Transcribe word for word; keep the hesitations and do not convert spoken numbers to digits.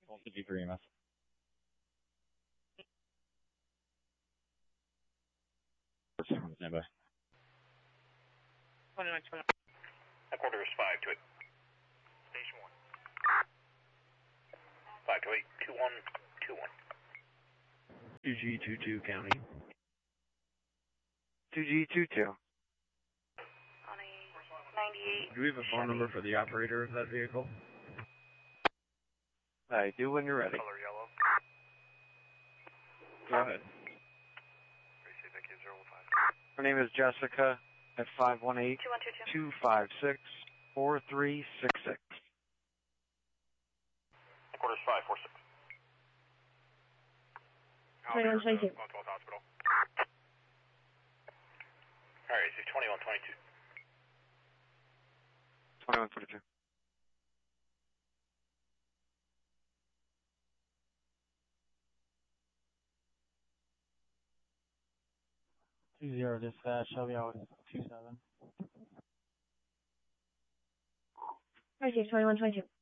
one fifty-three E M S. Stand by. twenty-nine twenty. Headquarters five two eight. Station one. five two eight, two one two one. two G two two County. two G two two. On a ninety-eight. Do we have a phone number for the operator of that vehicle? I do when you're ready. Color yellow. Go ahead. Her name is Jessica at five one eight, two five six, four three six six. Headquarters five four six. twenty-one twenty-two. Hospital. Alright, it's twenty-one twenty-two. twenty-one twenty-two. Two zero dispatch, I'll be out with two seven. Right here, twenty-one twenty-two.